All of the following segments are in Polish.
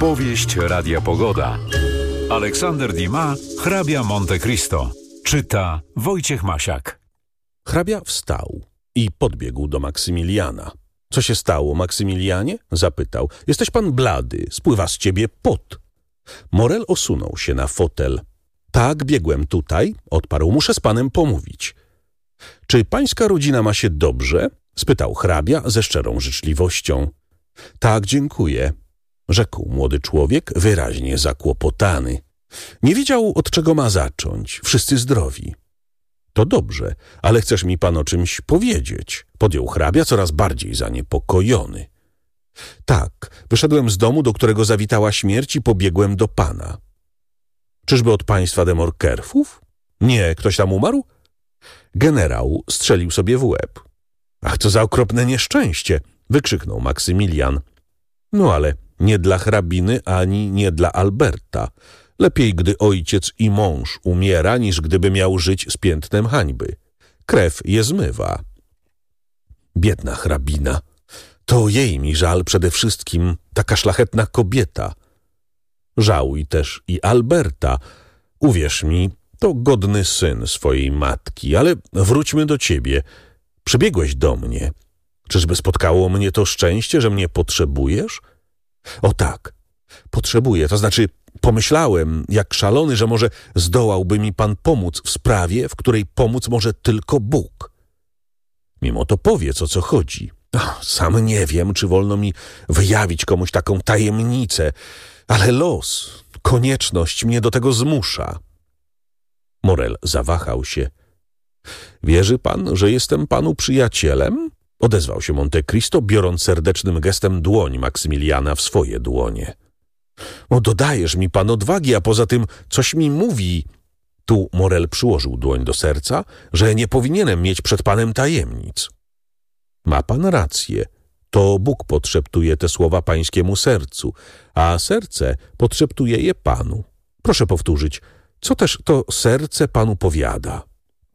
Powieść Radia Pogoda. Aleksander Dumas, hrabia Monte Cristo. Czyta Wojciech Masiak. Hrabia wstał i podbiegł do Maksymiliana. Co się stało, Maksymilianie? Zapytał. Jesteś pan blady, spływa z ciebie pot. Morel osunął się na fotel. Tak, biegłem tutaj, odparł. Muszę z panem pomówić. Czy pańska rodzina ma się dobrze? Spytał hrabia ze szczerą życzliwością. Tak, dziękuję, rzekł młody człowiek, wyraźnie zakłopotany. Nie wiedział, od czego ma zacząć. Wszyscy zdrowi. To dobrze, ale chcesz mi pan o czymś powiedzieć? Podjął hrabia, coraz bardziej zaniepokojony. Tak, wyszedłem z domu, do którego zawitała śmierć i pobiegłem do pana. Czyżby od państwa de Morkerfów? Nie, ktoś tam umarł? Generał strzelił sobie w łeb. Ach, co za okropne nieszczęście! Wykrzyknął Maksymilian. No ale nie dla hrabiny ani nie dla Alberta. Lepiej, gdy ojciec i mąż umiera, niż gdyby miał żyć z piętnem hańby. Krew je zmywa. Biedna hrabina. To jej mi żal przede wszystkim, taka szlachetna kobieta. Żałuj też i Alberta. Uwierz mi, to godny syn swojej matki, ale wróćmy do ciebie. Przybiegłeś do mnie. Czyżby spotkało mnie to szczęście, że mnie potrzebujesz? O tak, potrzebuję, to znaczy pomyślałem, jak szalony, że może zdołałby mi pan pomóc w sprawie, w której pomóc może tylko Bóg. Mimo to powiedz, o co chodzi. Sam nie wiem, czy wolno mi wyjawić komuś taką tajemnicę, ale los, konieczność mnie do tego zmusza. Morel zawahał się. Wierzy pan, że jestem panu przyjacielem? Odezwał się Monte Cristo, biorąc serdecznym gestem dłoń Maksymiliana w swoje dłonie. Dodajesz mi pan odwagi, a poza tym coś mi mówi. Tu Morel przyłożył dłoń do serca, że nie powinienem mieć przed panem tajemnic. Ma pan rację. To Bóg podszeptuje te słowa pańskiemu sercu, a serce podszeptuje je panu. Proszę powtórzyć, co też to serce panu powiada?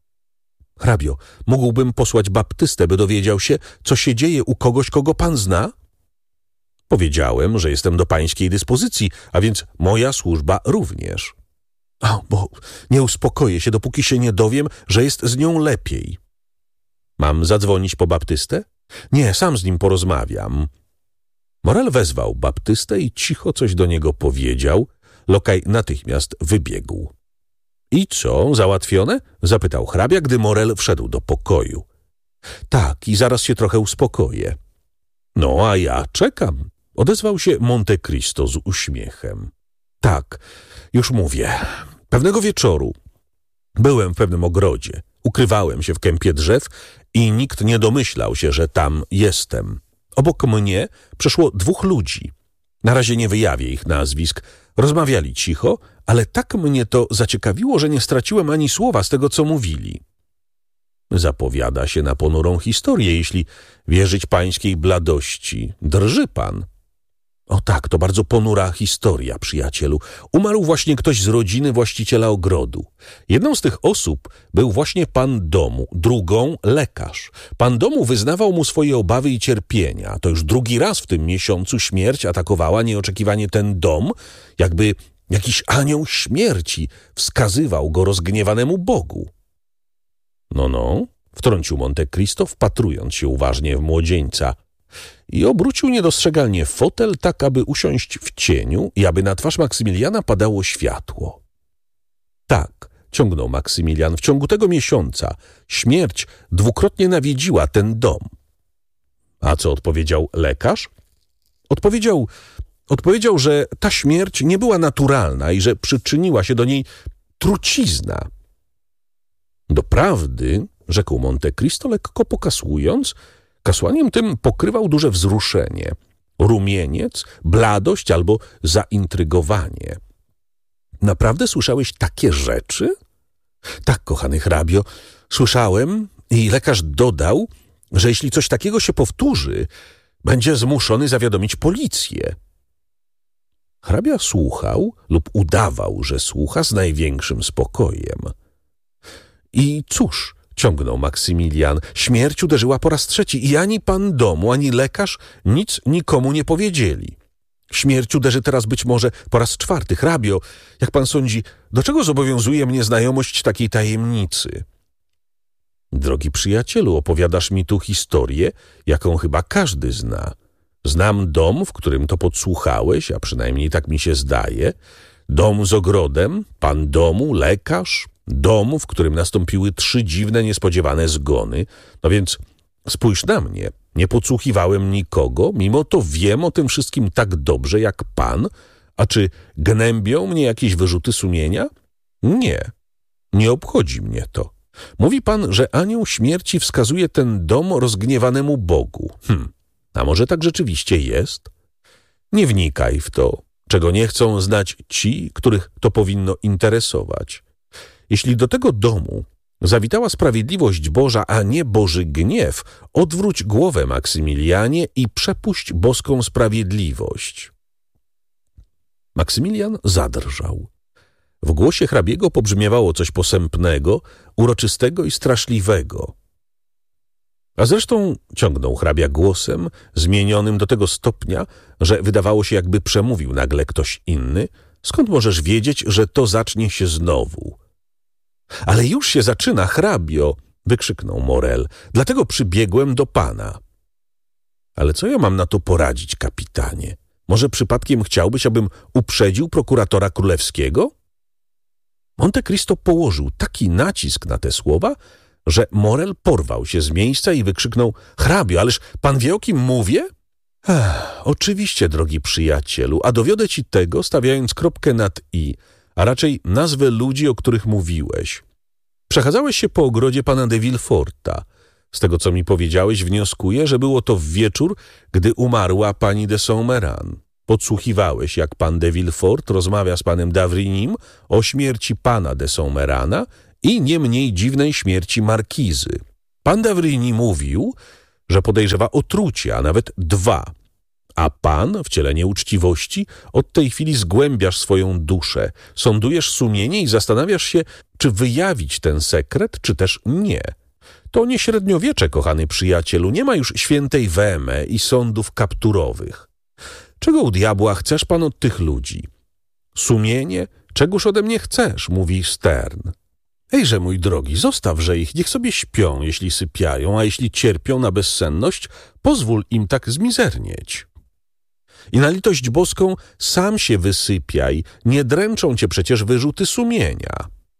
Hrabio, mógłbym posłać baptystę, by dowiedział się, co się dzieje u kogoś, kogo pan zna? Powiedziałem, że jestem do pańskiej dyspozycji, a więc moja służba również. Bo nie uspokoję się, dopóki się nie dowiem, że jest z nią lepiej. Mam zadzwonić po baptystę? Nie, sam z nim porozmawiam. Morel wezwał baptystę i cicho coś do niego powiedział. Lokaj natychmiast wybiegł. I co, załatwione? Zapytał hrabia, gdy Morel wszedł do pokoju. Tak, i zaraz się trochę uspokoję. No, a ja czekam, odezwał się Monte Cristo z uśmiechem. Tak, już mówię. Pewnego wieczoru byłem w pewnym ogrodzie, ukrywałem się w kępie drzew i nikt nie domyślał się, że tam jestem. Obok mnie przeszło 2 ludzi. Na razie nie wyjawię ich nazwisk. Rozmawiali cicho, ale tak mnie to zaciekawiło, że nie straciłem ani słowa z tego, co mówili. Zapowiada się na ponurą historię, jeśli wierzyć pańskiej bladości. Drży pan. O tak, to bardzo ponura historia, przyjacielu. Umarł właśnie ktoś z rodziny właściciela ogrodu. Jedną z tych osób był właśnie pan domu, drugą lekarz. Pan domu wyznawał mu swoje obawy i cierpienia. To już 2. raz w tym miesiącu śmierć atakowała nieoczekiwanie ten dom, jakby jakiś anioł śmierci wskazywał go rozgniewanemu Bogu. No, wtrącił Monte Cristo, wpatrując się uważnie w młodzieńca. I obrócił niedostrzegalnie fotel tak, aby usiąść w cieniu i aby na twarz Maksymiliana padało światło. Tak, ciągnął Maksymilian, w ciągu tego miesiąca śmierć 2-krotnie nawiedziła ten dom. A co odpowiedział lekarz? Odpowiedział, że ta śmierć nie była naturalna i że przyczyniła się do niej trucizna. Doprawdy, rzekł Monte Cristo, lekko pokasłując, kasłaniem tym pokrywał duże wzruszenie, rumieniec, bladość albo zaintrygowanie. Naprawdę słyszałeś takie rzeczy? Tak, kochany hrabio, słyszałem i lekarz dodał, że jeśli coś takiego się powtórzy, będzie zmuszony zawiadomić policję. Hrabia słuchał lub udawał, że słucha z największym spokojem. I cóż, ciągnął Maksymilian, śmierć uderzyła po raz 3 i ani pan domu, ani lekarz nic nikomu nie powiedzieli. Śmierć uderzy teraz być może po raz 4. Hrabio, jak pan sądzi, do czego zobowiązuje mnie znajomość takiej tajemnicy? Drogi przyjacielu, opowiadasz mi tu historię, jaką chyba każdy zna. Znam dom, w którym to podsłuchałeś, a przynajmniej tak mi się zdaje. Dom z ogrodem, pan domu, lekarz. Dom, w którym nastąpiły 3 dziwne, niespodziewane zgony. No więc spójrz na mnie. Nie podsłuchiwałem nikogo, mimo to wiem o tym wszystkim tak dobrze jak pan. A czy gnębią mnie jakieś wyrzuty sumienia? Nie. Nie obchodzi mnie to. Mówi pan, że anioł śmierci wskazuje ten dom rozgniewanemu Bogu. A może tak rzeczywiście jest? Nie wnikaj w to, czego nie chcą znać ci, których to powinno interesować. Jeśli do tego domu zawitała sprawiedliwość Boża, a nie Boży gniew, odwróć głowę, Maksymilianie, i przepuść boską sprawiedliwość. Maksymilian zadrżał. W głosie hrabiego pobrzmiewało coś posępnego, uroczystego i straszliwego. A zresztą, ciągnął hrabia głosem, zmienionym do tego stopnia, że wydawało się, jakby przemówił nagle ktoś inny, skąd możesz wiedzieć, że to zacznie się znowu? Ale już się zaczyna, hrabio, wykrzyknął Morel, dlatego przybiegłem do pana. Ale co ja mam na to poradzić, kapitanie? Może przypadkiem chciałbyś, abym uprzedził prokuratora królewskiego? Monte Cristo położył taki nacisk na te słowa, że Morel porwał się z miejsca i wykrzyknął: hrabio, ależ pan wie, o kim mówię? Oczywiście, drogi przyjacielu, a dowiodę ci tego, stawiając kropkę nad i, a raczej nazwę ludzi, o których mówiłeś. Przechadzałeś się po ogrodzie pana de Villeforta. Z tego, co mi powiedziałeś, wnioskuję, że było to w wieczór, gdy umarła pani de Saint-Méran. Podsłuchiwałeś, jak pan de Villefort rozmawia z panem d'Avrignym o śmierci pana de Saint-Mérana i nie mniej dziwnej śmierci markizy. Pan d'Avrigny mówił, że podejrzewa otrucie, a nawet 2. A pan, w ciele nieuczciwości, od tej chwili zgłębiasz swoją duszę, sądujesz sumienie i zastanawiasz się, czy wyjawić ten sekret, czy też nie. To nie średniowiecze, kochany przyjacielu, nie ma już świętej Wemy i sądów kapturowych. Czego u diabła chcesz pan od tych ludzi? Sumienie? Czegóż ode mnie chcesz? Mówi Stern. Ejże, mój drogi, zostawże ich, niech sobie śpią, jeśli sypiają, a jeśli cierpią na bezsenność, pozwól im tak zmizernieć. I na litość boską sam się wysypiaj, nie dręczą cię przecież wyrzuty sumienia.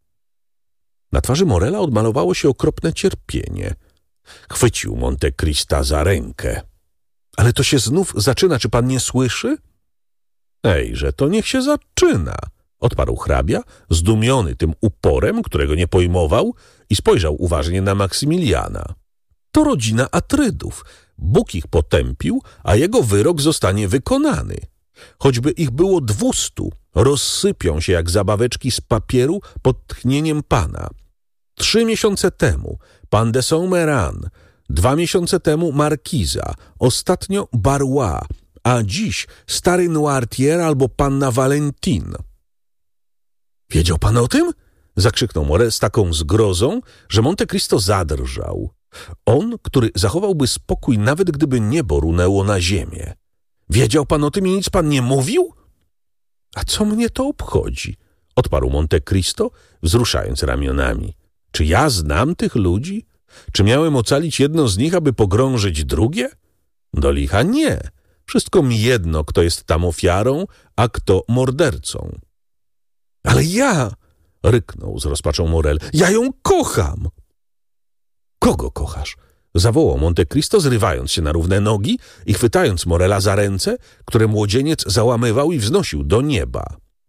Na twarzy Morela odmalowało się okropne cierpienie. Chwycił Monte Crista za rękę. Ale to się znów zaczyna, czy pan nie słyszy? Ejże, to niech się zaczyna, odparł hrabia, zdumiony tym uporem, którego nie pojmował, i spojrzał uważnie na Maksymiliana. To rodzina Atrydów. Bóg ich potępił, a jego wyrok zostanie wykonany. Choćby ich było 200, rozsypią się jak zabaweczki z papieru pod tchnieniem pana. 3 miesiące temu pan de Saint-Méran, 2 miesiące temu markiza, ostatnio Barrois, a dziś stary Noirtier albo panna Valentine. Wiedział pan o tym? Zakrzyknął Morel z taką zgrozą, że Monte Cristo zadrżał. On, który zachowałby spokój, nawet gdyby niebo runęło na ziemię. Wiedział pan o tym i nic pan nie mówił? A co mnie to obchodzi? Odparł Monte Cristo, wzruszając ramionami. Czy ja znam tych ludzi? Czy miałem ocalić jedno z nich, aby pogrążyć drugie? Do licha nie. Wszystko mi jedno, kto jest tam ofiarą, a kto mordercą. Ale ja, ryknął z rozpaczą Morel, ja ją kocham. Kogo kochasz? Zawołał Monte Cristo, zrywając się na równe nogi i chwytając Morela za ręce, które młodzieniec załamywał i wznosił do nieba.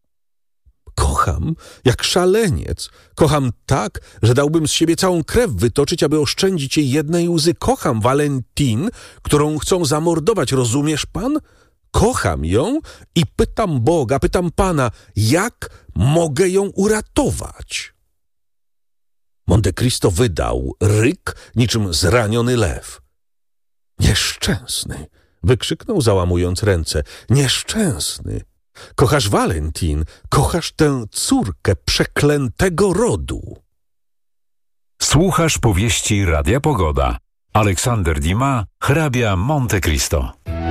Kocham, jak szaleniec. Kocham tak, że dałbym z siebie całą krew wytoczyć, aby oszczędzić jej jednej łzy. Kocham Valentine, którą chcą zamordować, rozumiesz pan? Kocham ją i pytam Boga, pytam Pana, jak mogę ją uratować? Monte Cristo wydał ryk, niczym zraniony lew. Nieszczęsny! Wykrzyknął, załamując ręce. Nieszczęsny! Kochasz Valentine, kochasz tę córkę przeklętego rodu. Słuchasz powieści Radia Pogoda. Aleksander Dumas, hrabia Monte Cristo.